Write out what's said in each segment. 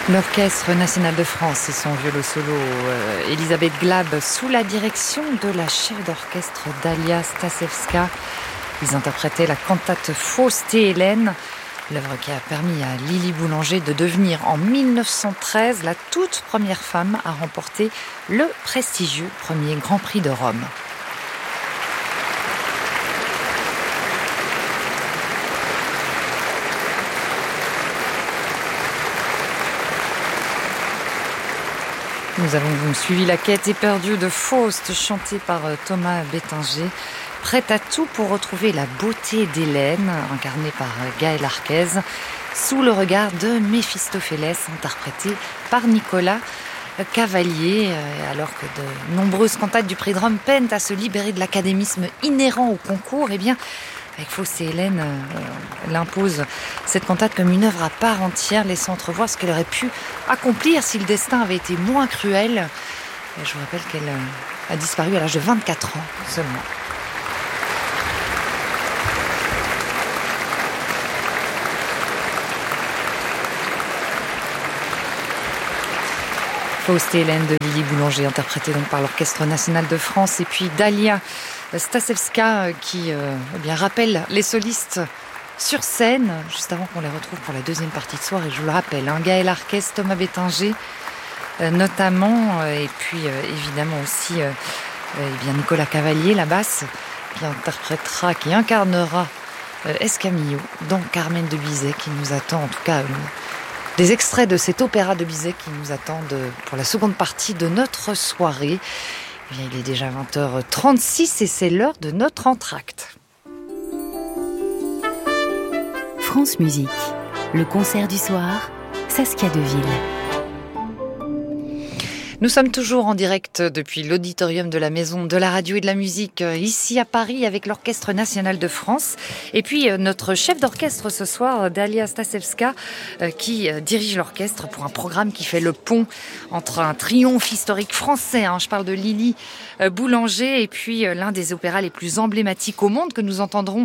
L'Orchestre national de France et son violon solo Elisabeth Glab sous la direction de la chef d'orchestre Dalia Stasevska. Ils interprétaient la cantate Faust et Hélène, l'œuvre qui a permis à Lily Boulanger de devenir en 1913 la toute première femme à remporter le prestigieux premier Grand Prix de Rome. Nous avons suivi la quête éperdue de Faust, chantée par Thomas Bettinger, prête à tout pour retrouver la beauté d'Hélène, incarnée par Gaël Arquez, sous le regard de Méphistophélès, interprété par Nicolas Cavalier, alors que de nombreuses cantates du Prix de Rome peinent à se libérer de l'académisme inhérent au concours, eh bien, avec Faust et Hélène, elle impose cette cantate comme une œuvre à part entière, laissant entrevoir ce qu'elle aurait pu accomplir si le destin avait été moins cruel. Je vous rappelle qu'elle a disparu à l'âge de 24 ans seulement. Faust et Hélène de Lily Boulanger, interprétée donc par l'Orchestre national de France, et puis Dalia Stasevska qui rappelle les solistes sur scène, juste avant qu'on les retrouve pour la deuxième partie de soirée. Je vous le rappelle, Gaël Arquez, Thomas Bettinger notamment, et puis évidemment aussi Nicolas Cavalier, la basse, qui incarnera Escamillo dans Carmen de Bizet, qui nous attend, en tout cas des extraits de cet opéra de Bizet qui nous attendent pour la seconde partie de notre soirée. Il est déjà 20h36 et c'est l'heure de notre entracte. France Musique, le concert du soir, Saskia Deville. Nous sommes toujours en direct depuis l'auditorium de la Maison de la Radio et de la Musique, ici à Paris, avec l'Orchestre national de France. Et puis notre chef d'orchestre ce soir, Dalia Stasevska, qui dirige l'orchestre pour un programme qui fait le pont entre un triomphe historique français, je parle de Lily Boulanger, et puis l'un des opéras les plus emblématiques au monde que nous entendrons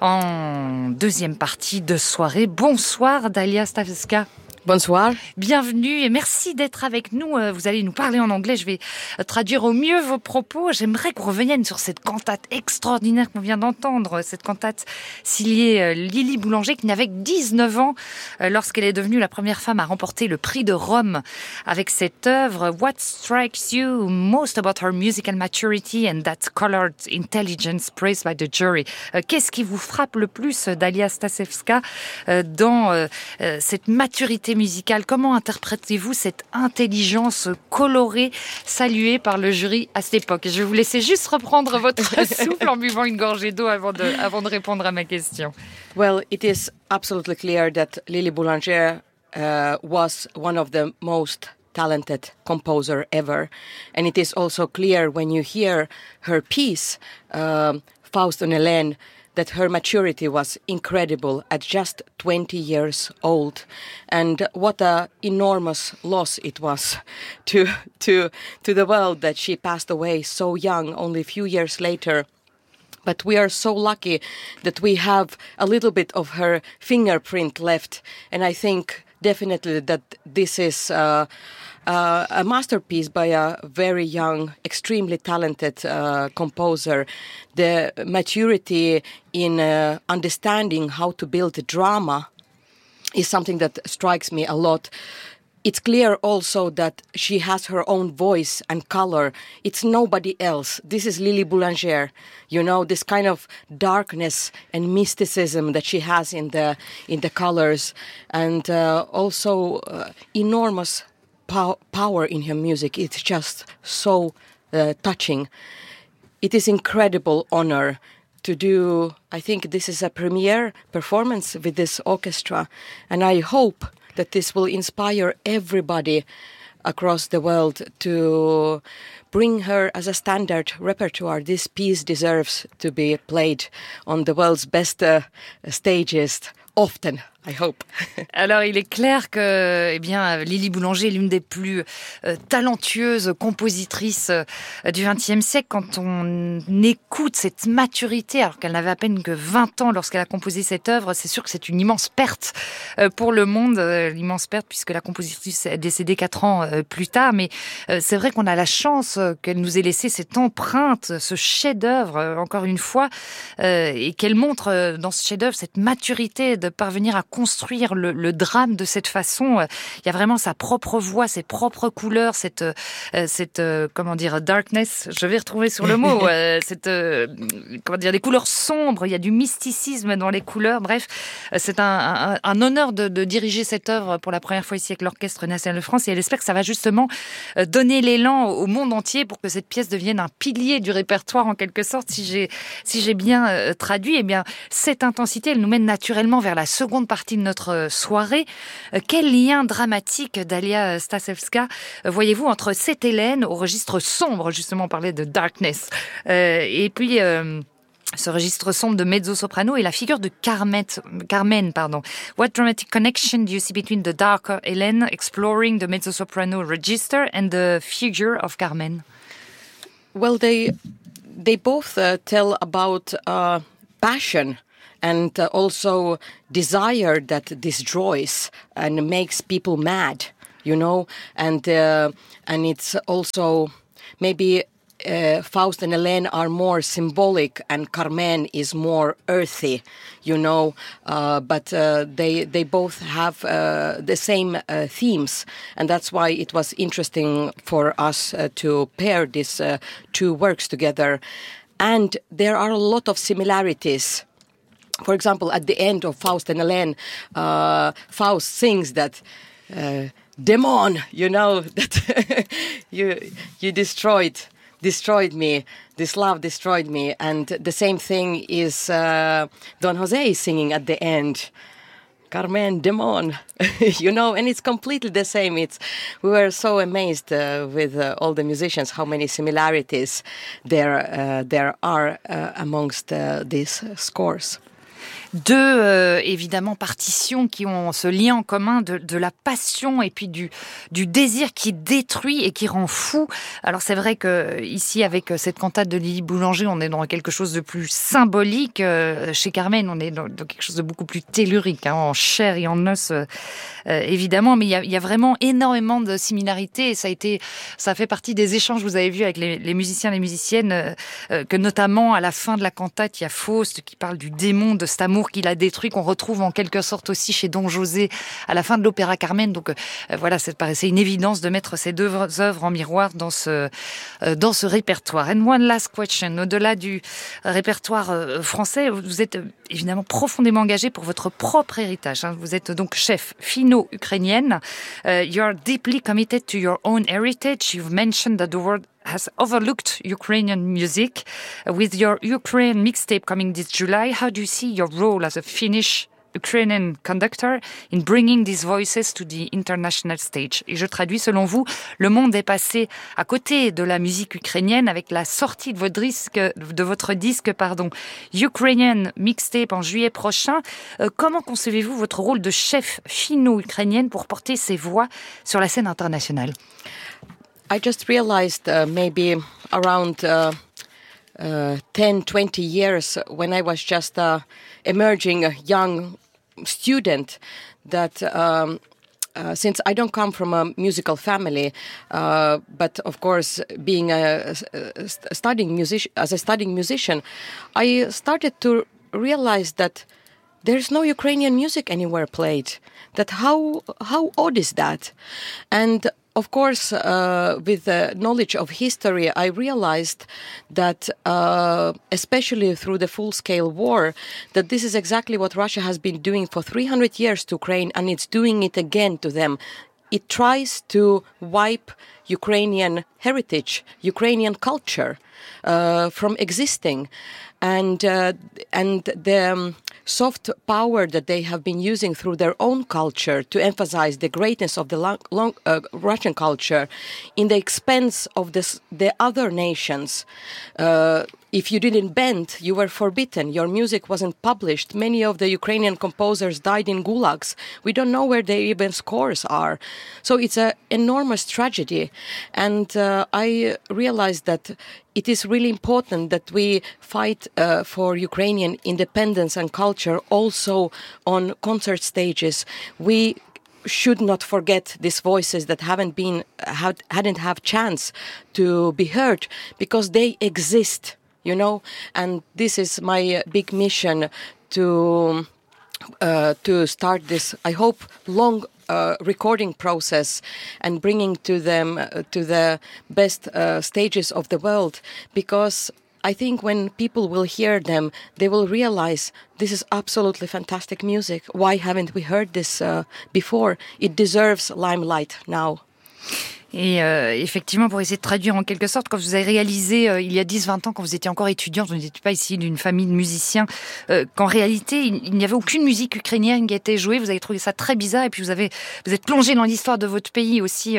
en deuxième partie de soirée. Bonsoir Dalia Stasevska. Bonsoir. Bienvenue et merci d'être avec nous. Vous allez nous parler en anglais. Je vais traduire au mieux vos propos. J'aimerais qu'on revienne sur cette cantate extraordinaire qu'on vient d'entendre. Cette cantate signée Lily Boulanger qui n'avait que 19 ans lorsqu'elle est devenue la première femme à remporter le prix de Rome avec cette œuvre. What strikes you most about her musical maturity and that colored intelligence praised by the jury? Qu'est-ce qui vous frappe le plus, Dalia Stasevska, dans cette maturité musicale? Comment interprétez-vous cette intelligence colorée saluée par le jury à cette époque? Je vais vous laisser juste reprendre votre souffle en buvant une gorgée d'eau avant de répondre à ma question. Well, it is absolutely clear that Lily Boulanger was one of the most talented composer ever. And it is also clear when you hear her piece, Faust and Hélène, that her maturity was incredible at just 20 years old. And what an enormous loss it was to the world that she passed away so young, only a few years later. But we are so lucky that we have a little bit of her fingerprint left. And I think definitely that this is a masterpiece by a very young, extremely talented composer. The maturity in understanding how to build a drama is something that strikes me a lot. It's clear also that she has her own voice and color. It's nobody else. This is Lily Boulanger. You know, this kind of darkness and mysticism that she has in the colors, and also enormous power in her music. It's just so touching. It is incredible honor to do. I think this is a premiere performance with this orchestra, and I hope that this will inspire everybody across the world to bring her as a standard repertoire. This piece deserves to be played on the world's best stages often. I hope. Alors, il est clair que, eh bien, Lily Boulanger est l'une des plus talentueuses compositrices du XXe siècle. Quand on écoute cette maturité, alors qu'elle n'avait à peine que 20 ans lorsqu'elle a composé cette œuvre, c'est sûr que c'est une immense perte pour le monde, l'immense perte puisque la compositrice est décédée 4 ans plus tard. Mais c'est vrai qu'on a la chance qu'elle nous ait laissé cette empreinte, ce chef-d'œuvre, encore une fois, et qu'elle montre dans ce chef-d'œuvre cette maturité de parvenir à construire le drame de cette façon. Il y a vraiment sa propre voix, ses propres couleurs, cette comment dire, darkness, je vais retrouver sur le mot, comment dire, des couleurs sombres, il y a du mysticisme dans les couleurs. Bref, c'est un honneur de diriger cette œuvre pour la première fois ici avec l'Orchestre National de France, et elle espère que ça va justement donner l'élan au monde entier pour que cette pièce devienne un pilier du répertoire en quelque sorte. Si j'ai bien traduit, eh bien, cette intensité, elle nous mène naturellement vers la seconde partie de notre soirée. Quel lien dramatique, Dalia Stasevska, voyez-vous entre cette Hélène au registre sombre, justement on parlait de darkness, et puis ce registre sombre de mezzo-soprano et la figure de Carmen. What dramatic connection do you see between the darker Hélène exploring the mezzo-soprano register and the figure of Carmen? Well, they both tell about passion and also desire that destroys and makes people mad, you know, and it's also maybe Faust and Hélène are more symbolic and Carmen is more earthy, you know, but they both have the same themes, and that's why it was interesting for us to pair these two works together. And there are a lot of similarities. For example, at the end of Faust and Hélène, Faust sings that demon, you know, that you destroyed me. This love destroyed me. And the same thing is Don Jose singing at the end. Carmen, demon, you know, and it's completely the same. We were so amazed with all the musicians how many similarities there are amongst these scores. Deux, évidemment, partitions qui ont ce lien en commun de la passion et puis du désir qui détruit et qui rend fou. Alors c'est vrai que ici, avec cette cantate de Lily Boulanger, on est dans quelque chose de plus symbolique. Chez Carmen, on est dans quelque chose de beaucoup plus tellurique, hein, en chair et en os, évidemment. Mais il y a vraiment énormément de similarités et ça fait partie des échanges, vous avez vu, avec les musiciens et les musiciennes, que notamment à la fin de la cantate, il y a Faust qui parle du démon, de cet amour qu'il a détruit, qu'on retrouve en quelque sorte aussi chez Don José à la fin de l'opéra Carmen. Donc voilà, ça paraissait une évidence de mettre ces deux œuvres en miroir dans ce répertoire. And one last question, au-delà du répertoire français, vous êtes évidemment profondément engagé pour votre propre héritage, hein. Vous êtes donc chef finno-ukrainienne. You are deeply committed to your own heritage. You've mentioned that the world has overlooked Ukrainian music. With your Ukraine mixtape coming this July, how do you see your role as a Finnish Ukrainian conductor in bringing these voices to the international stage? Et je traduis, selon vous, le monde est passé à côté de la musique ukrainienne avec la sortie de votre disque, Ukrainian Mixtape en juillet prochain. Comment concevez-vous votre rôle de chef finno-ukrainienne pour porter ces voix sur la scène internationale? I just realized maybe around 10-20 years when I was just emerging a young student that since I don't come from a musical family, but of course being a studying musician, I started to realize that there's no Ukrainian music anywhere played. That how odd is that? And of course, with the knowledge of history, I realized that, especially through the full-scale war, that this is exactly what Russia has been doing for 300 years to Ukraine, and it's doing it again to them. It tries to wipe Ukrainian heritage, Ukrainian culture from existing, and the soft power that they have been using through their own culture to emphasize the greatness of the Russian culture in the expense of the other nations. If you didn't bend, you were forbidden. Your music wasn't published. Many of the Ukrainian composers died in gulags. We don't know where their even scores are. So it's an enormous tragedy. And I realized that it is really important that we fight for Ukrainian independence and culture also on concert stages. We should not forget these voices that hadn't have chance to be heard because they exist. And this is my big mission to start this, I hope, long recording process and bringing to them to the best stages of the world, because I think when people will hear them, they will realize this is absolutely fantastic music. Why haven't we heard this before? It deserves limelight now. Et effectivement, pour essayer de traduire en quelque sorte, quand vous avez réalisé il y a 10-20 ans, quand vous étiez encore étudiante, vous n'étiez pas ici d'une famille de musiciens, qu'en réalité, il n'y avait aucune musique ukrainienne qui a été jouée, vous avez trouvé ça très bizarre, et puis vous êtes plongé dans l'histoire de votre pays aussi,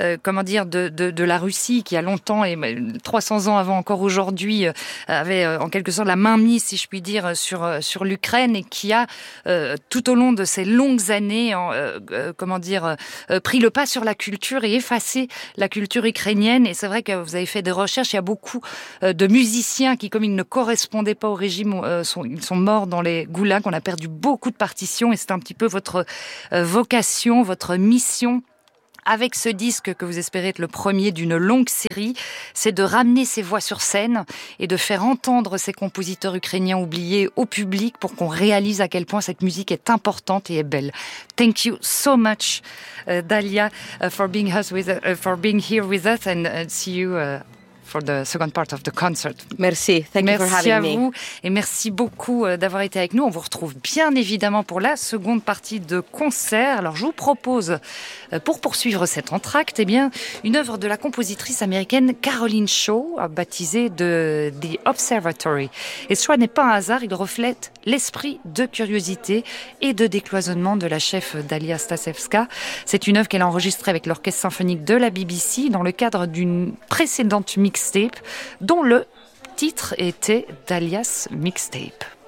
de la Russie, qui a longtemps, et 300 ans avant encore aujourd'hui, avait en quelque sorte la main mise, si je puis dire, sur l'Ukraine, et qui a, tout au long de ces longues années, pris le pas sur la culture et effacé la culture ukrainienne. Et c'est vrai que vous avez fait des recherches, il y a beaucoup de musiciens qui, comme ils ne correspondaient pas au régime, ils sont morts dans les goulags. On a perdu beaucoup de partitions, et c'est un petit peu votre vocation, votre mission avec ce disque que vous espérez être le premier d'une longue série, c'est de ramener ces voix sur scène et de faire entendre ces compositeurs ukrainiens oubliés au public pour qu'on réalise à quel point cette musique est importante et est belle. Thank you so much, Dalia, for being here with us, and see you for the second part of the concert. Merci. Thank you for having me. Merci à vous et merci beaucoup d'avoir été avec nous. On vous retrouve bien évidemment pour la seconde partie de concert. Alors je vous propose, pour poursuivre cet entracte, une œuvre de la compositrice américaine Caroline Shaw, baptisée de The Observatory. Et ce choix n'est pas un hasard, il reflète l'esprit de curiosité et de décloisonnement de la chef Dalia Stasevska. C'est une œuvre qu'elle a enregistrée avec l'orchestre symphonique de la BBC dans le cadre d'une précédente mixtape dont le titre était Dalia's Mixtape.